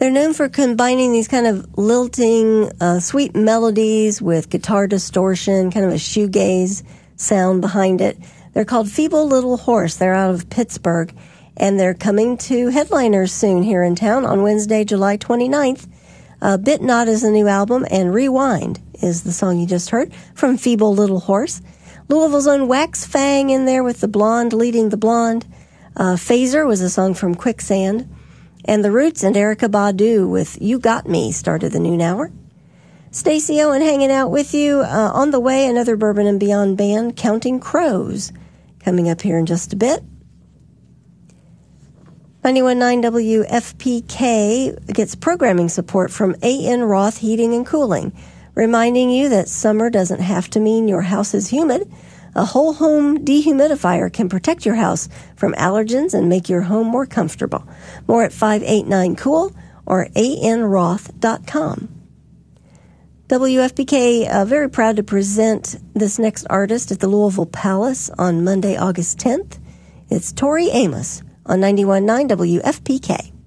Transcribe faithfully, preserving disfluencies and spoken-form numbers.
They're known for combining these kind of lilting, uh, sweet melodies with guitar distortion, kind of a shoegaze sound behind it. They're called Feeble Little Horse. They're out of Pittsburgh, and they're coming to headliners soon here in town on Wednesday, July twenty-ninth. Uh, Bit Not is the new album, and Rewind is the song you just heard from Feeble Little Horse. Louisville's own Wax Fang in there with the blonde leading the blonde. Uh, Phaser was a song from Quicksand. And The Roots and Erykah Badu with You Got Me started the noon hour. Stacey Owen hanging out with you. Uh, on the way, another Bourbon and Beyond band, Counting Crows, coming up here in just a bit. ninety-one point nine W F P K gets programming support from A N Roth Heating and Cooling, reminding you that summer doesn't have to mean your house is humid. A whole home dehumidifier can protect your house from allergens and make your home more comfortable. More at five eight nine cool or A N roth dot com. W F P K uh, very proud to present this next artist at the Louisville Palace on Monday, August tenth. It's Tori Amos on ninety-one point nine W F P K.